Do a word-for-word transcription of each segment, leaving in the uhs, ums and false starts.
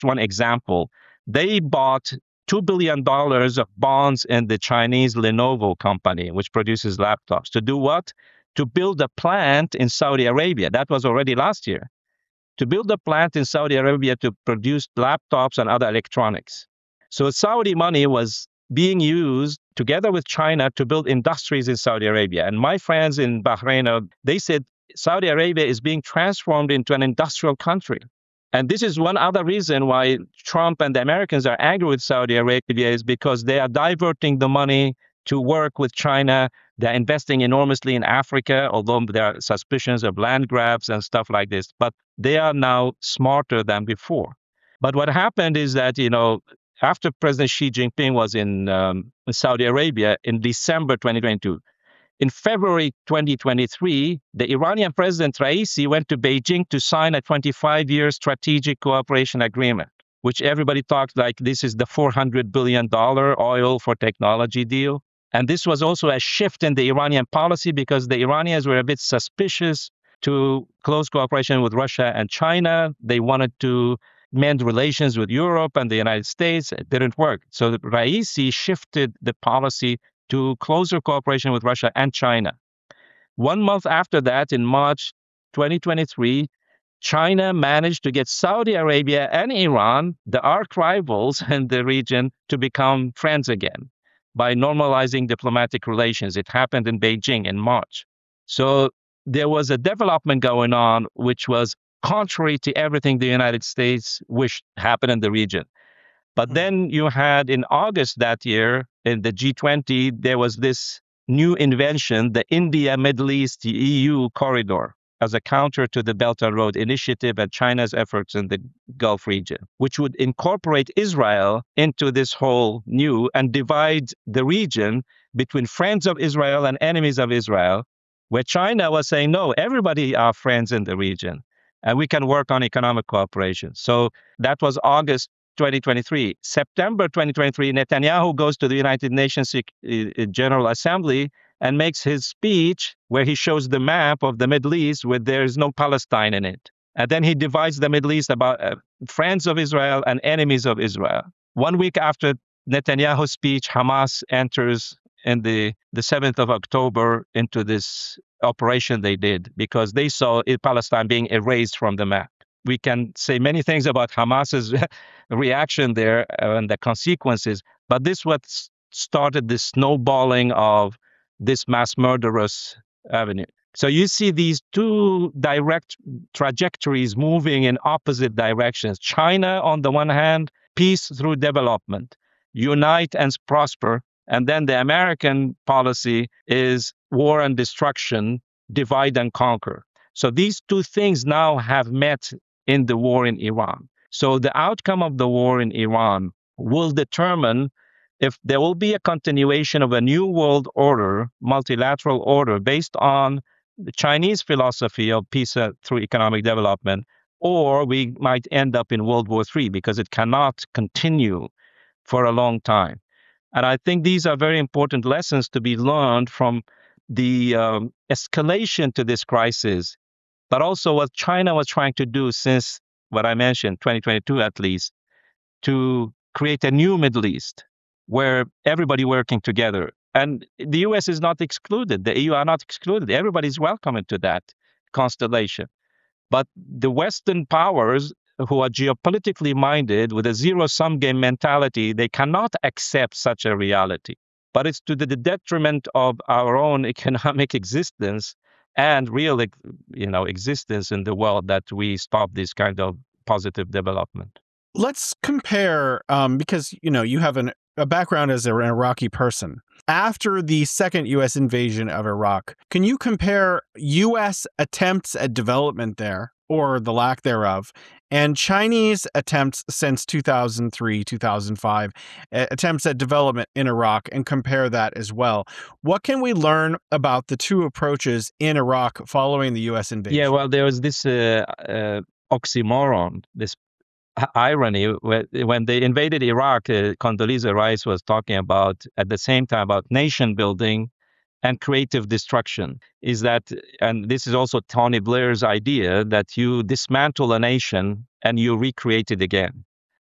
one example. They bought two billion dollars of bonds in the Chinese Lenovo company, which produces laptops. To do what? To build a plant in Saudi Arabia. That was already last year. To build a plant in Saudi Arabia to produce laptops and other electronics. So Saudi money was being used together with China to build industries in Saudi Arabia. And my friends in Bahrain, they said Saudi Arabia is being transformed into an industrial country. And this is one other reason why Trump and the Americans are angry with Saudi Arabia, is because they are diverting the money to work with China. They're investing enormously in Africa, although there are suspicions of land grabs and stuff like this. But they are now smarter than before. But what happened is that, you know, after President Xi Jinping was in um, Saudi Arabia in December twenty twenty-two, in February twenty twenty-three, the Iranian President Raisi went to Beijing to sign a twenty-five year strategic cooperation agreement, which everybody talked like this is the four hundred billion dollars oil for technology deal. And this was also a shift in the Iranian policy because the Iranians were a bit suspicious to close cooperation with Russia and China. They wanted to mend relations with Europe and the United States. It didn't work. So Raisi shifted the policy to closer cooperation with Russia and China. One month after that, in March twenty twenty-three, China managed to get Saudi Arabia and Iran, the arch rivals in the region, to become friends again by normalizing diplomatic relations. It happened in Beijing in March. So there was a development going on which was contrary to everything the United States wished happened in the region. But then you had in August that year, in the G twenty, there was this new invention, the India-Middle East E U corridor, as a counter to the Belt and Road Initiative and China's efforts in the Gulf region, which would incorporate Israel into this whole new and divide the region between friends of Israel and enemies of Israel, where China was saying, no, everybody are friends in the region, and we can work on economic cooperation. So that was August twenty twenty-three. September twenty twenty-three, Netanyahu goes to the United Nations General Assembly and makes his speech where he shows the map of the Middle East where there is no Palestine in it. And then he divides the Middle East about uh, friends of Israel and enemies of Israel. One week after Netanyahu's speech, Hamas enters in the, the seventh of October into this operation they did because they saw Palestine being erased from the map. We can say many things about Hamas's reaction there and the consequences, but this what started the snowballing of this mass murderous avenue. So you see these two direct trajectories moving in opposite directions. China, on the one hand, peace through development, unite and prosper. And then the American policy is war and destruction, divide and conquer. So these two things now have met in the war in Iran. So the outcome of the war in Iran will determine if there will be a continuation of a new world order, multilateral order, based on the Chinese philosophy of peace through economic development, or we might end up in World War Three because it cannot continue for a long time. And I think these are very important lessons to be learned from the um, escalation to this crisis, but also what China was trying to do since what I mentioned, twenty twenty-two at least, to create a new Middle East where everybody working together. And the U S is not excluded. The E U are not excluded. Everybody's welcome into that constellation. But the Western powers who are geopolitically minded with a zero-sum game mentality, they cannot accept such a reality. But it's to the detriment of our own economic existence and real, you know, existence in the world that we stop this kind of positive development. Let's compare, um, because, you know, you have an, a background as an Iraqi person. After the second U S invasion of Iraq, can you compare U S attempts at development there, or the lack thereof, and Chinese attempts since two thousand three, two thousand five, attempts at development in Iraq, and compare that as well? What can we learn about the two approaches in Iraq following the U S invasion? Yeah, well, there was this uh, uh, oxymoron, this irony. When they invaded Iraq, uh, Condoleezza Rice was talking about, at the same time, about nation building and creative destruction. Is that, and this is also Tony Blair's idea, that you dismantle a nation and you recreate it again.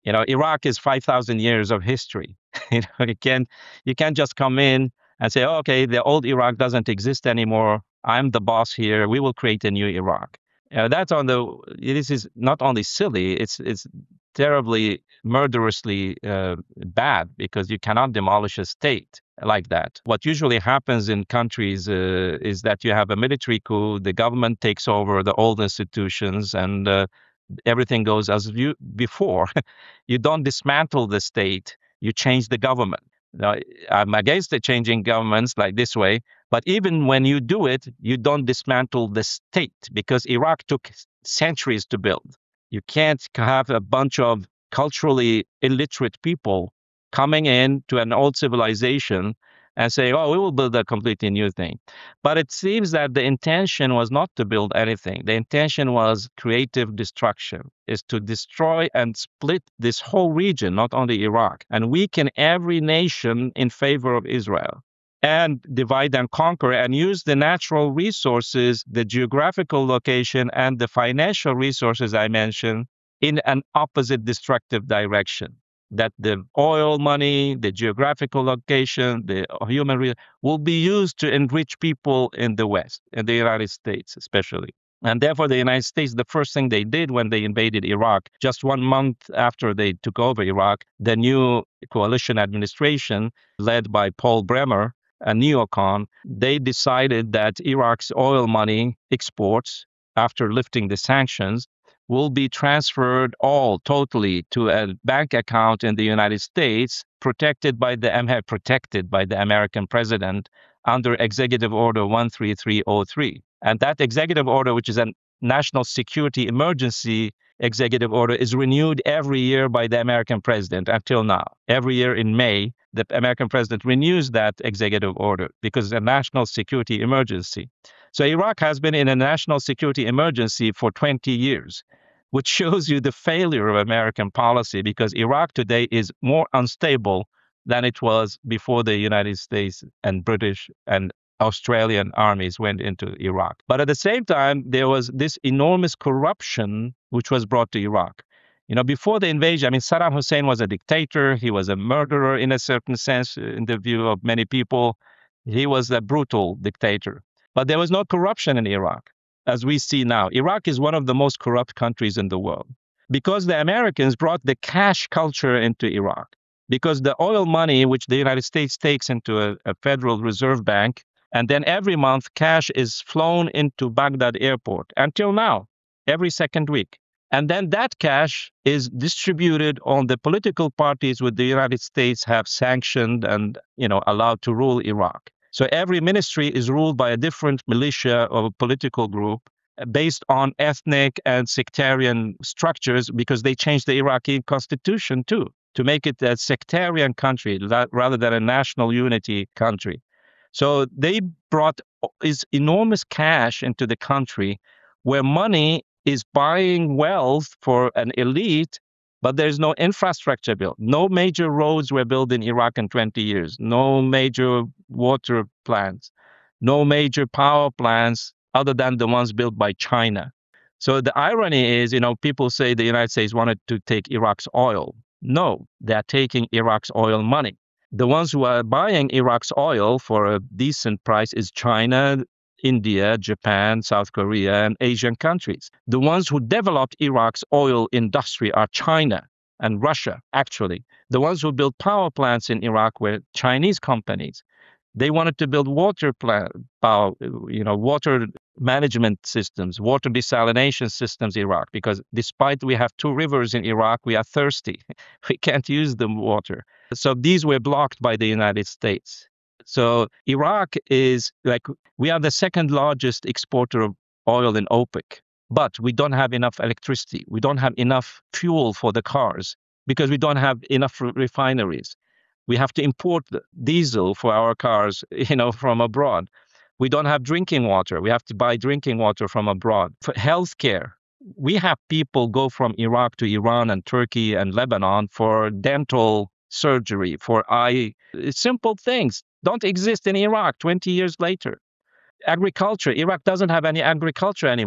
You know, Iraq is five thousand years of history. you know, you can't, you can't just come in and say, oh, okay, the old Iraq doesn't exist anymore. I'm the boss here. We will create a new Iraq. Uh, that's on the. This is not only silly. It's it's terribly murderously uh, bad because you cannot demolish a state like that. What usually happens in countries uh, is that you have a military coup. The government takes over the old institutions, and uh, everything goes as you before. You don't dismantle the state. You change the government. Now, I'm against the changing governments like this way, but even when you do it, you don't dismantle the state because Iraq took centuries to build. You can't have a bunch of culturally illiterate people coming in to an old civilization and say, oh, we will build a completely new thing. But it seems that the intention was not to build anything. The intention was creative destruction, is to destroy and split this whole region, not only Iraq, and weaken every nation in favor of Israel, and divide and conquer and use the natural resources, the geographical location, and the financial resources I mentioned in an opposite destructive direction. That the oil money, the geographical location, the human re- will be used to enrich people in the West, in the United States especially. And therefore, the United States, the first thing they did when they invaded Iraq, just one month after they took over Iraq, the new coalition administration led by Paul Bremer, a neocon, they decided that Iraq's oil money exports, after lifting the sanctions, will be transferred all totally to a bank account in the United States, protected by the protected by the American president under Executive Order one three three oh three. And that executive order, which is a national security emergency executive order, is renewed every year by the American president until now. Every year in May, the American president renews that executive order because it's a national security emergency. So Iraq has been in a national security emergency for twenty years, which shows you the failure of American policy because Iraq today is more unstable than it was before the United States and British and Australian armies went into Iraq. But at the same time, there was this enormous corruption which was brought to Iraq. You know, before the invasion, I mean, Saddam Hussein was a dictator. He was a murderer in a certain sense, in the view of many people. He was a brutal dictator. But there was no corruption in Iraq, as we see now. Iraq is one of the most corrupt countries in the world because the Americans brought the cash culture into Iraq. Because the oil money, which the United States takes into a, a Federal Reserve Bank, and then every month cash is flown into Baghdad airport until now, every second week. And then that cash is distributed on the political parties which the United States have sanctioned and, you know, allowed to rule Iraq. So every ministry is ruled by a different militia or a political group based on ethnic and sectarian structures because they changed the Iraqi constitution too, to make it a sectarian country rather than a national unity country. So they brought this enormous cash into the country where money is buying wealth for an elite, but there's no infrastructure built. No major roads were built in Iraq in twenty years. No major water plants. No major power plants other than the ones built by China. So the irony is, you know, people say the United States wanted to take Iraq's oil. No, they're taking Iraq's oil money. The ones who are buying Iraq's oil for a decent price is China, India, Japan, South Korea, and Asian countries. The ones who developed Iraq's oil industry are China and Russia, actually. The ones who built power plants in Iraq were Chinese companies. They wanted to build water plant, power, you know, water management systems, water desalination systems in Iraq, because despite we have two rivers in Iraq, we are thirsty. We can't use the water. So these were blocked by the United States. So Iraq is like, we are the second largest exporter of oil in OPEC, but we don't have enough electricity. We don't have enough fuel for the cars because we don't have enough refineries. We have to import diesel for our cars, you know, from abroad. We don't have drinking water. We have to buy drinking water from abroad. For healthcare, we have people go from Iraq to Iran and Turkey and Lebanon for dental surgery, for eye, simple things don't exist in Iraq twenty years later. Agriculture, Iraq doesn't have any agriculture anymore.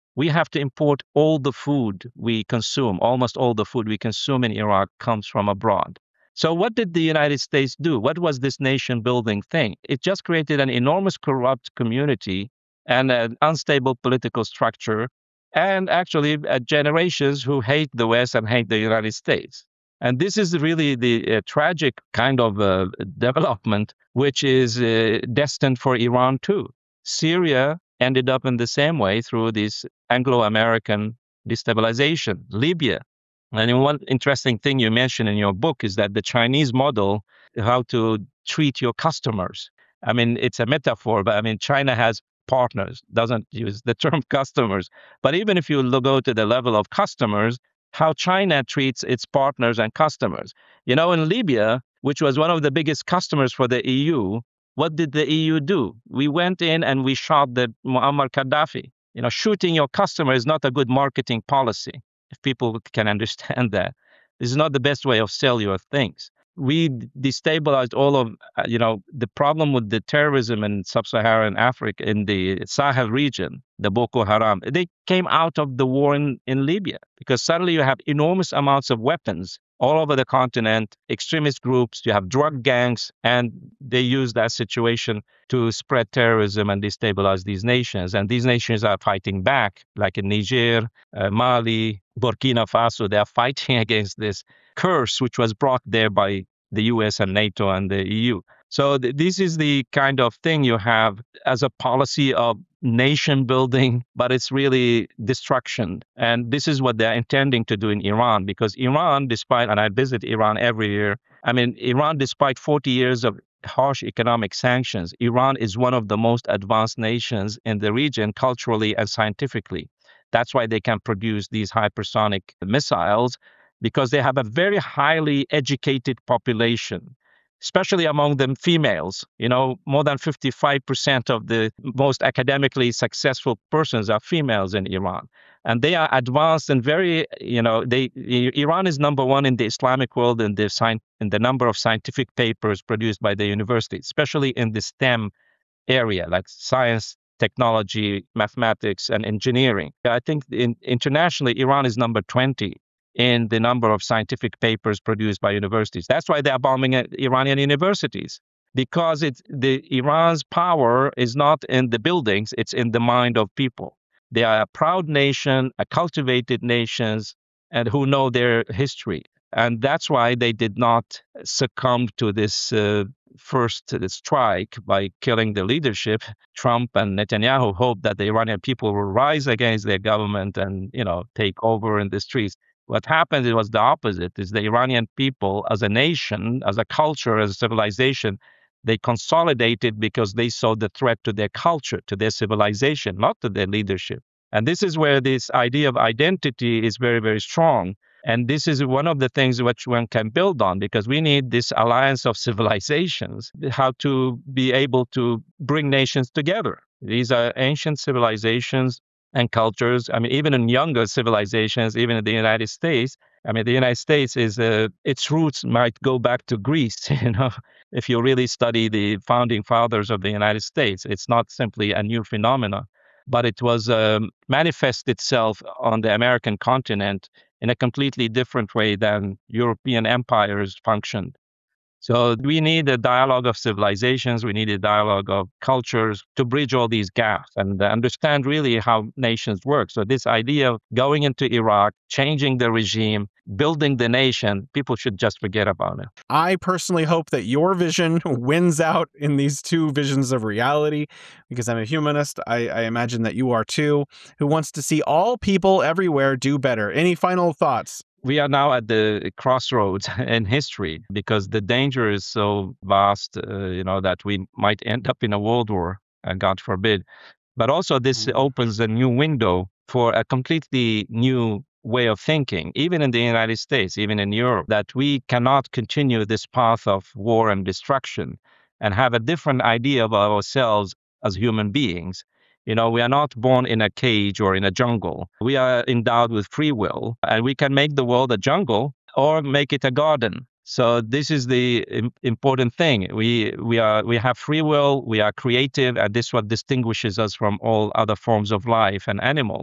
we have to import all the food we consume. Almost all the food we consume in Iraq comes from abroad. So what did the United States do? What was this nation building thing? It just created an enormous corrupt community and an unstable political structure, and actually uh, generations who hate the West and hate the United States. And this is really the uh, tragic kind of uh, development, which is uh, destined for Iran too. Syria ended up in the same way through this Anglo-American destabilization. Libya. And one interesting thing you mentioned in your book is that the Chinese model, how to treat your customers. I mean, it's a metaphor, but I mean, China has partners, doesn't use the term customers. But even if you go to the level of customers, how China treats its partners and customers. You know, in Libya, which was one of the biggest customers for the E U, what did the E U do? We went in and we shot the Muammar Gaddafi. You know, shooting your customer is not a good marketing policy. If people can understand that, this is not the best way of sell your things. We destabilized all of, uh, you know, the problem with the terrorism in sub-Saharan Africa, in the Sahel region, the Boko Haram, they came out of the war in, in Libya because suddenly you have enormous amounts of weapons all over the continent, extremist groups, you have drug gangs, and they use that situation to spread terrorism and destabilize these nations. And these nations are fighting back, like in Niger, uh, Mali, Burkina Faso. They are fighting against this curse, which was brought there by the U S and NATO and the E U. So th- this is the kind of thing you have as a policy of nation building, but it's really destruction. And this is what they're intending to do in Iran, because Iran, despite, and I visit Iran every year, I mean, Iran, despite forty years of harsh economic sanctions, Iran is one of the most advanced nations in the region culturally and scientifically. That's why they can produce these hypersonic missiles, because they have a very highly educated population, especially among them females. You know, more than fifty-five percent of the most academically successful persons are females in Iran. And they are advanced and very, you know, they Iran is number one in the Islamic world in the, sci- in the number of scientific papers produced by the university, especially in the STEM area, like science, technology, mathematics, and engineering. I think in, internationally, Iran is number twenty in the number of scientific papers produced by universities. That's why they are bombing Iranian universities, because it's the Iran's power is not in the buildings, it's in the mind of people. They are a proud nation, a cultivated nations, and who know their history. And that's why they did not succumb to this uh, first strike by killing the leadership. Trump and Netanyahu hope that the Iranian people will rise against their government and, you know, take over in the streets. What happened, it was the opposite, is the Iranian people as a nation, as a culture, as a civilization, they consolidated because they saw the threat to their culture, to their civilization, not to their leadership. And this is where this idea of identity is very, very strong. And this is one of the things which one can build on, because we need this alliance of civilizations, how to be able to bring nations together. These are ancient civilizations and cultures. I mean, even in younger civilizations, even in the United States, I mean, the United States is, uh, its roots might go back to Greece, you know, if you really study the founding fathers of the United States. It's not simply a new phenomenon, but it was um, manifest itself on the American continent in a completely different way than European empires functioned. So we need a dialogue of civilizations, we need a dialogue of cultures to bridge all these gaps and understand really how nations work. So this idea of going into Iraq, changing the regime, building the nation, people should just forget about it. I personally hope that your vision wins out in these two visions of reality, because I'm a humanist. I, I imagine that you are too, who wants to see all people everywhere do better. Any final thoughts? We are now at the crossroads in history, because the danger is so vast, uh, you know, that we might end up in a world war, uh, God forbid. But also this mm. opens a new window for a completely new way of thinking, even in the United States, even in Europe, that we cannot continue this path of war and destruction and have a different idea of ourselves as human beings. You know, we are not born in a cage or in a jungle. We are endowed with free will, and we can make the world a jungle or make it a garden. So this is the important thing. We we are we have free will, we are creative, and this is what distinguishes us from all other forms of life and animals.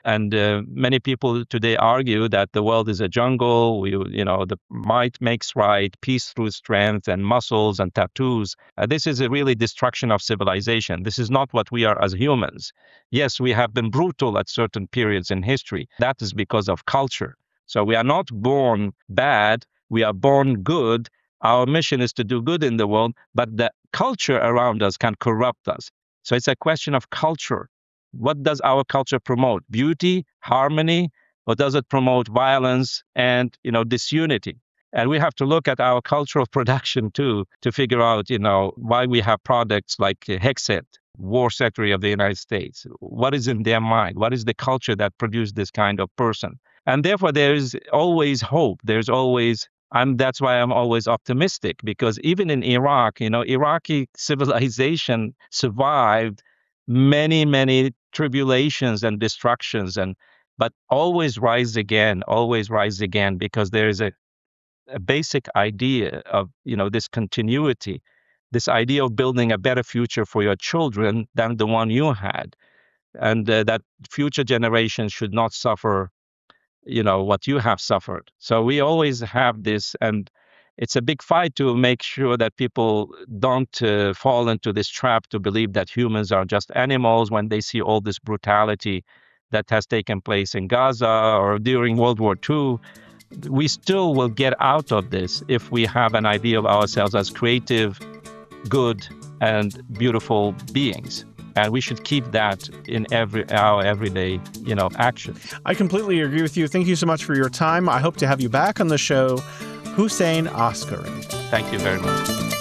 And uh, many people today argue that the world is a jungle. We, you know, the might makes right, peace through strength, and muscles and tattoos. Uh, this is a really destruction of civilization. This is not what we are as humans. Yes, we have been brutal at certain periods in history. That is because of culture. So we are not born bad. We are born good. Our mission is to do good in the world, but the culture around us can corrupt us. So it's a question of culture. What does our culture promote? Beauty, harmony, or does it promote violence and, you know, disunity? And we have to look at our cultural production too to figure out, you know, why we have products like Hexet, War Secretary of the United States. What is in their mind? What is the culture that produced this kind of person? And therefore, there is always hope. There's always I'm, that's why I'm always optimistic, because even in Iraq, you know, Iraqi civilization survived many, many tribulations and destructions, and but always rise again, always rise again, because there is a, a basic idea of, you know, this continuity, this idea of building a better future for your children than the one you had, and uh, that future generations should not suffer, you know, what you have suffered. So we always have this, and it's a big fight to make sure that people don't uh, fall into this trap to believe that humans are just animals when they see all this brutality that has taken place in Gaza or during World War Two. We still will get out of this if we have an idea of ourselves as creative, good, and beautiful beings. And we should keep that in every our everyday, you know, action. I completely agree with you. Thank you so much for your time. I hope to have you back on the show. Hussein Askari. Thank you very much.